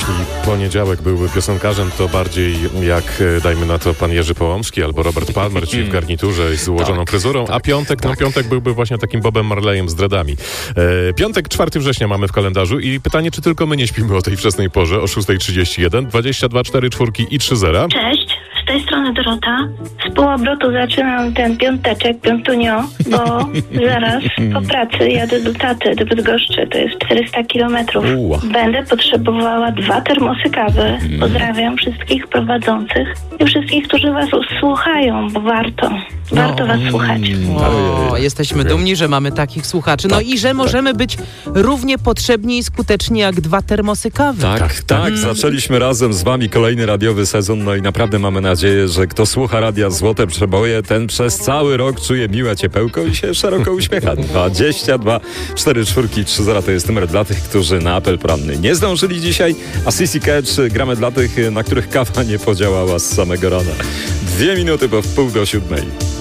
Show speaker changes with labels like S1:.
S1: jeśli poniedziałek byłby piosenkarzem, to bardziej jak, dajmy na to, pan Jerzy Połomski albo Robert Palmer, czyli w garniturze z ułożoną fryzurą, a piątek byłby właśnie takim Bobem Marleyem z dreadami. Piątek, 4 września mamy w kalendarzu i pytanie, czy tylko my nie śpimy o tej wczesnej porze, o 6:31, 22 4 4 i 3 0.
S2: Cześć, z tej strony Dorota. Z półobrotu zaczynam ten piątunio, bo zaraz po pracy jadę do taty, do Bydgoszczy, to jest 400 kilometrów. Będę potrzebowała 2 termosy kawy. Pozdrawiam wszystkich prowadzących i wszystkich, którzy was słuchają, bo warto was słuchać.
S3: Jesteśmy dumni, że mamy takich słuchaczy. No i że możemy być równie potrzebni i skuteczni jak 2 termosy kawy.
S4: Tak. Zaczęliśmy razem z wami kolejny radiowy sezon, no i naprawdę mamy nadzieję, że kto słucha Radia Złote Przeboje, ten przez cały rok czuje miłe ciepełko i się szeroko uśmiecha. 22 4 4 3 0 to jest numer dla tych, którzy na apel poranny nie zdążyli dzisiaj, a Sissy Catch gramy dla tych, na których kawa nie podziałała z samego rana. 2 minuty po 6:30.